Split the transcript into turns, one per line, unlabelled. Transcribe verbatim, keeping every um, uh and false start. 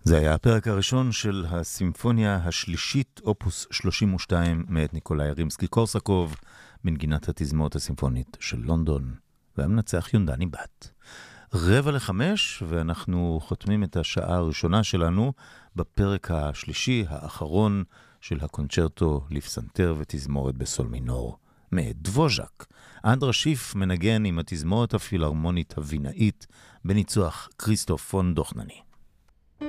זה היה הפרק הראשון של הסימפוניה השלישית, אופוס שלושים ושתיים, מאת ניקולאי רימסקי-קורסקוב, מנגינת התזמורת הסימפונית של לונדון, והמנצח יונדני בת. רבע לחמש, ואנחנו חותמים את השעה הראשונה שלנו בפרק השלישי, האחרון של הקונצ'רטו לפסנתר ותזמורת בסול מינור, מאת דבוז'ק. אנדרה שיף מנגן עם התזמורת הפילהרמונית הווינאית בניצוח כריסטוף פון דוכנני.